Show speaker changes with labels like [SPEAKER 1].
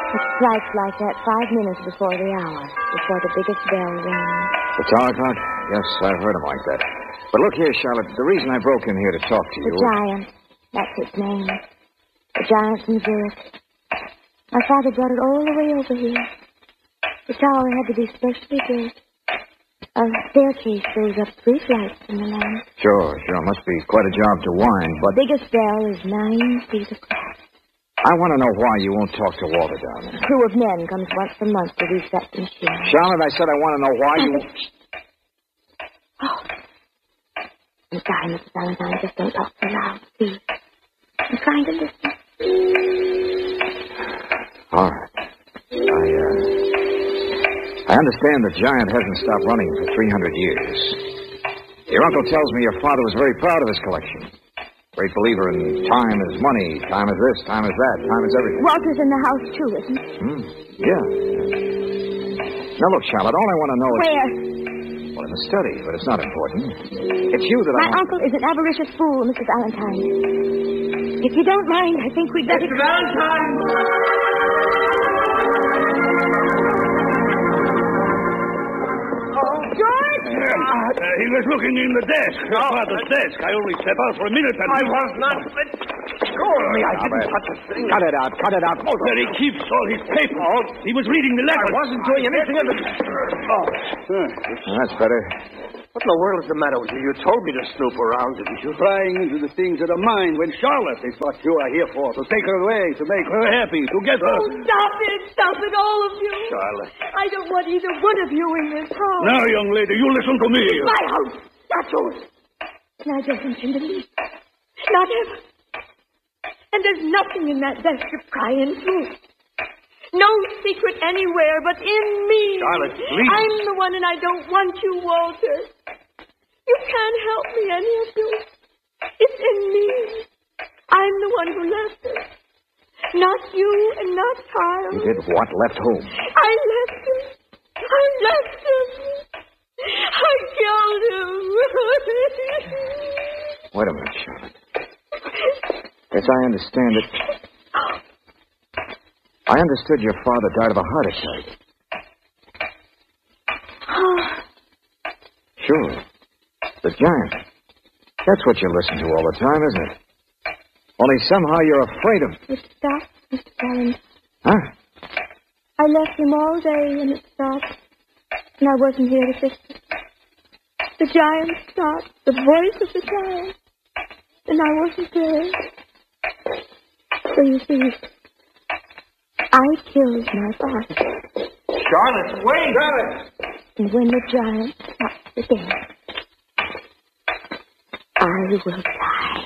[SPEAKER 1] It strikes like that 5 minutes before the hour, before the biggest bell rings.
[SPEAKER 2] The tower clock? Yes, I've heard him like that. But look here, Charlotte, the reason I broke in here to talk to you...
[SPEAKER 1] The giant. That's its name. The giant from Zurich. My father brought it all the way over here. The tower had to be specially built. A staircase goes up 3 flights in the land.
[SPEAKER 2] Sure. Must be quite a job to wind, but...
[SPEAKER 1] The biggest bell is 9 feet across.
[SPEAKER 2] I want to know why you won't talk to Walter down there.
[SPEAKER 1] A crew of men comes once a month to reset the machine.
[SPEAKER 2] Charlotte, I said I want to know why you...
[SPEAKER 1] Oh. I'm sorry, Mrs. Valentine. Just don't talk so loud, please. I'm trying to listen.
[SPEAKER 2] All right. I understand the giant hasn't stopped running for 300 years. Your uncle tells me your father was very proud of his collection. Great believer in time is money, time is this, time is that, time is everything.
[SPEAKER 1] Walter's in the house, too, isn't he?
[SPEAKER 2] Yeah. Now, look, Charlotte, all I want to know is...
[SPEAKER 1] Where?
[SPEAKER 2] Well, in the study, but it's not important. It's you that
[SPEAKER 1] My uncle is an avaricious fool, Mrs. Valentine. If you don't mind, I think we'd better...
[SPEAKER 3] Mr. Valentine!
[SPEAKER 1] George!
[SPEAKER 3] He was looking in the desk, father's desk. I only stepped out for a minute and... I was not... Let go of me. I didn't touch a thing.
[SPEAKER 2] Cut it out.
[SPEAKER 3] Oh, there he keeps all his papers. He was reading the letter.
[SPEAKER 2] I wasn't doing anything of the... That's better.
[SPEAKER 4] What in the world is the matter with you? You told me to snoop around, didn't you?
[SPEAKER 3] Prying into the things that are mine when Charlotte is what you are here for. To take her away, to make her happy, to get her...
[SPEAKER 5] Oh, stop it, all of you.
[SPEAKER 4] Charlotte.
[SPEAKER 5] I don't want either one of you in this house.
[SPEAKER 3] Now, young lady, you listen to me.
[SPEAKER 5] It's my house. That's all. And I don't intend to leave. Not ever. And there's nothing in that desk to pry into. No secret anywhere but in me.
[SPEAKER 4] Charlotte, please.
[SPEAKER 5] I'm the one and I don't want you, Walter. You can't help me, any of you. It's in me. I'm the one who left her. Not you and not Charles.
[SPEAKER 2] You did what? Left whom?
[SPEAKER 5] I left him. I killed him.
[SPEAKER 2] Wait a minute, Charlotte. As I understand it... I understood your father died of a heart attack. Sure. The giant. That's what you listen to all the time, isn't it? Only somehow you're afraid of...
[SPEAKER 1] It stopped, Mr. Valentine.
[SPEAKER 2] Huh?
[SPEAKER 1] I left him all day and it stopped. And I wasn't here to fix it. The giant stopped. The voice of the giant. And I wasn't there. So you see... I killed my father.
[SPEAKER 4] Charlotte, wait!
[SPEAKER 3] Charlotte!
[SPEAKER 1] And when the giant stops again, I will die.